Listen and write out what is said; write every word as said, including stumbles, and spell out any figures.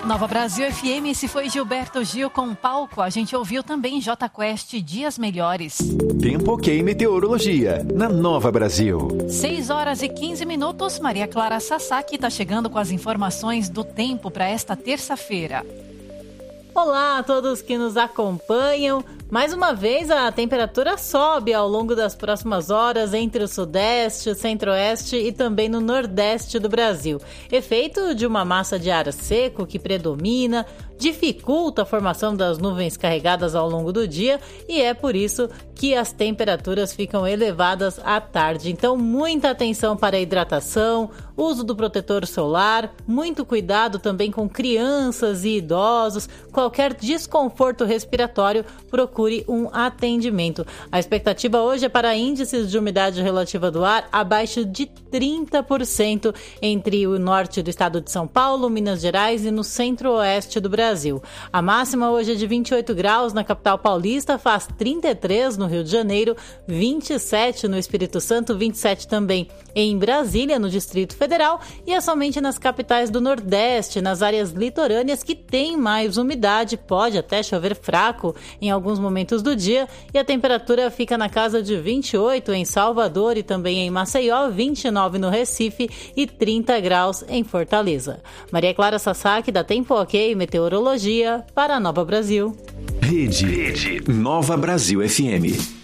Nova Brasil F M, esse foi Gilberto Gil com o palco. A gente ouviu também J Quest, Dias Melhores. Tempo ok meteorologia, na Nova Brasil. seis horas e quinze minutos, Maria Clara Sasaki está chegando com as informações do tempo para esta terça-feira. Olá a todos que nos acompanham. Mais uma vez a temperatura sobe ao longo das próximas horas entre o sudeste, o centro-oeste e também no nordeste do Brasil. Efeito de uma massa de ar seco que predomina, dificulta a formação das nuvens carregadas ao longo do dia e é por isso que as temperaturas ficam elevadas à tarde. Então, muita atenção para a hidratação, uso do protetor solar, muito cuidado também com crianças e idosos. Qualquer desconforto respiratório, procure um atendimento. A expectativa hoje é para índices de umidade relativa do ar abaixo de trinta por cento entre o norte do estado de São Paulo, Minas Gerais e no centro-oeste do Brasil. A máxima hoje é de vinte e oito graus na capital paulista, faz trinta e três no Rio de Janeiro, vinte e sete no Espírito Santo, vinte e sete também em Brasília, no Distrito Federal, e é somente nas capitais do Nordeste, nas áreas litorâneas que tem mais umidade, pode até chover fraco em alguns momentos do dia, e a temperatura fica na casa de vinte e oito em Salvador e também em Maceió, vinte e nove no Recife e trinta graus em Fortaleza. Maria Clara Sasaki, da Tempo Ok Meteorologia, para a Nova Brasil. Rede, Rede Nova Brasil F M.